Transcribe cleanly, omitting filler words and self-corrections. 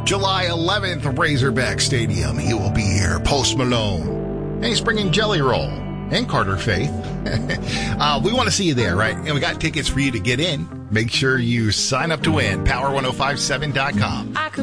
July 11th, Razorback Stadium. He will be here. Post Malone. And he's bringing Jelly Roll and Carter Faith. We want to see you there, right? And we got tickets for you to get in. Make sure you sign up to win. Power1057.com.